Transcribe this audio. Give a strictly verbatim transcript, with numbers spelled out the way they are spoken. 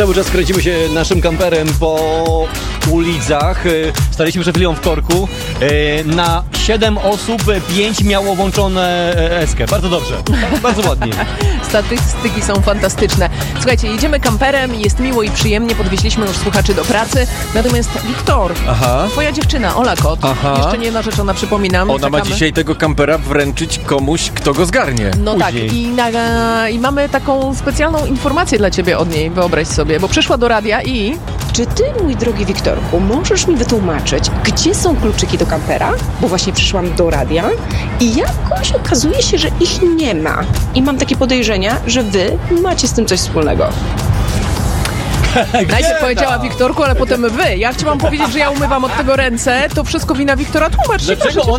cały czas kręcimy się naszym kamperem po ulicach. Staliśmy przed chwilą w korku. Na siedem osób pięć miało włączone eskę. Bardzo dobrze. Bardzo ładnie. Statystyki są fantastyczne. Słuchajcie, jedziemy kamperem, jest miło i przyjemnie, podwieźliśmy już słuchaczy do pracy. Natomiast Wiktor, Aha. twoja dziewczyna, Ola Kot, Aha. jeszcze nie narzeczona, przypominam. Ona ma czekamy. dzisiaj tego kampera wręczyć komuś, kto go zgarnie. No Później. tak, i, na, i mamy taką specjalną informację dla ciebie od niej, wyobraź sobie, bo przyszła do radia i... Czy ty, mój drogi Wiktorku, możesz mi wytłumaczyć, gdzie są kluczyki do kampera? Bo właśnie przyszłam do radia i jakoś okazuje się, że ich nie ma. I mam takie podejrzenia, że wy macie z tym coś wspólnego. Najpierw powiedziała Wiktorku, ale potem wy. Ja chciałam powiedzieć, że ja umywam od tego ręce, to wszystko wina Wiktora. Tłumacz się, Dlaczego proszę cię, ona